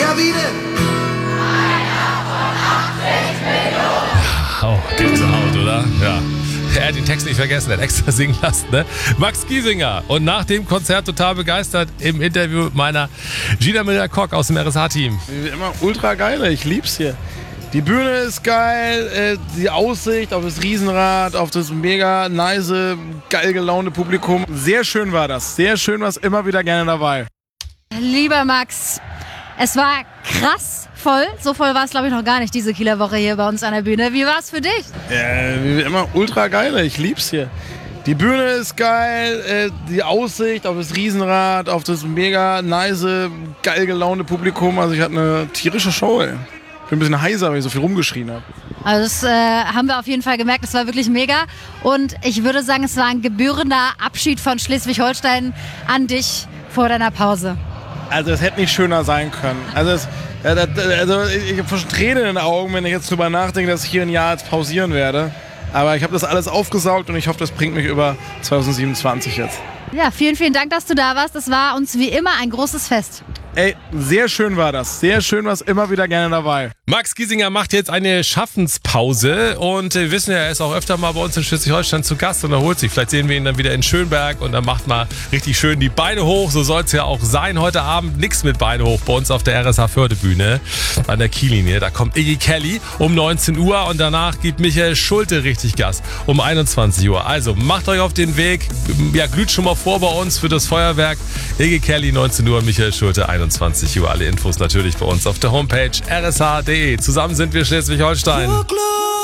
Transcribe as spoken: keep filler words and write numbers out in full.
Lawine. Oh, Gänsehaut, oder? Ja. Er hat den Text nicht vergessen, er hat extra singen lassen, ne? Max Giesinger. Und nach dem Konzert total begeistert im Interview mit meiner Gina Müller-Kock aus dem R S H-Team. Wie immer ultra geil, ich lieb's hier. Die Bühne ist geil, die Aussicht auf das Riesenrad, auf das mega nice, geil gelaunte Publikum. Sehr schön war das, sehr schön, war's immer wieder gerne dabei. Lieber Max, es war krass voll. So voll war es, glaube ich, noch gar nicht, diese Kieler Woche hier bei uns an der Bühne. Wie war es für dich? Äh, wie immer ultra geil, ich lieb's hier. Die Bühne ist geil, die Aussicht auf das Riesenrad, auf das mega nice, geil gelaunte Publikum. Also ich hatte eine tierische Show, ey. Ich bin ein bisschen heiser, weil ich so viel rumgeschrien habe. Also das äh, haben wir auf jeden Fall gemerkt, es war wirklich mega. Und ich würde sagen, es war ein gebührender Abschied von Schleswig-Holstein an dich vor deiner Pause. Also es hätte nicht schöner sein können. Also, es, also ich habe schon Tränen in den Augen, wenn ich jetzt drüber nachdenke, dass ich hier ein Jahr jetzt pausieren werde. Aber ich habe das alles aufgesaugt und ich hoffe, das bringt mich über zwanzig siebenundzwanzig jetzt. Ja, vielen, vielen Dank, dass du da warst. Das war uns wie immer ein großes Fest. Ey, sehr schön war das. Sehr schön, war's immer wieder gerne dabei. Max Giesinger macht jetzt eine Schaffenspause und wir wissen ja, er ist auch öfter mal bei uns in Schleswig-Holstein zu Gast und erholt sich. Vielleicht sehen wir ihn dann wieder in Schönberg und dann macht mal richtig schön die Beine hoch. So soll es ja auch sein. Heute Abend nichts mit Beine hoch bei uns auf der R S H-Förde-Bühne an der Kiellinie. Da kommt Iggy Kelly um neunzehn Uhr und danach gibt Michael Schulte richtig Gas um einundzwanzig Uhr. Also macht euch auf den Weg. Ja, glüht schon mal vor bei uns für das Feuerwerk. Iggy Kelly neunzehn Uhr, Michael Schulte einundzwanzig Uhr. Alle Infos natürlich bei uns auf der Homepage r s h punkt d e. Zusammen sind wir Schleswig-Holstein.